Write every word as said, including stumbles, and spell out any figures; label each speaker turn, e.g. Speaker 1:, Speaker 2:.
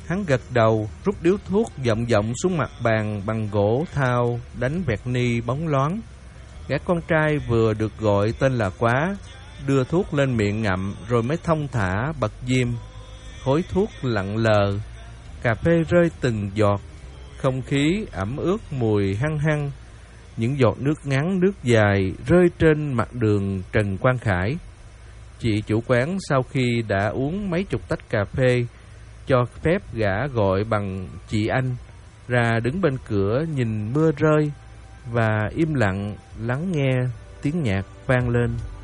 Speaker 1: Hắn gật đầu, rút điếu thuốc vọng vọng xuống mặt bàn bằng gỗ thau đánh vẹt ni bóng loáng. Gã con trai vừa được gọi tên là Quá đưa thuốc lên miệng ngậm rồi mới thong thả bật diêm. Khói thuốc lặng lờ, cà phê rơi từng giọt, không khí ẩm ướt mùi hăng hăng. Những giọt nước ngắn nước dài rơi trên mặt đường Trần Quang Khải. Chị chủ quán sau khi đã uống mấy chục tách cà phê cho phép gã gọi bằng chị anh, ra đứng bên cửa nhìn mưa rơi và im lặng lắng nghe tiếng nhạc vang lên.